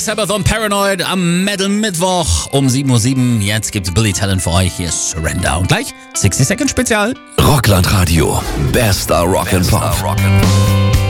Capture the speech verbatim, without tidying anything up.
Sabbath und Paranoid am Metal Mittwoch um sieben Uhr sieben. Jetzt gibt's Billy Talent für euch. Hier ist Surrender. Und gleich sechzig Second Spezial. Rockland Radio. Bester Rock'n'Pop.